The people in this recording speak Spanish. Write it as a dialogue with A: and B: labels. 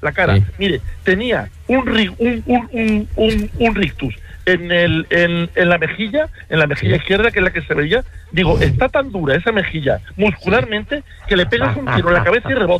A: la cara.
B: Sí.
A: Mire, tenía un rictus en la mejilla
B: Sí.
A: izquierda, que es la que se veía. Digo, está tan dura esa mejilla muscularmente que le pegas un tiro en la cabeza y rebota.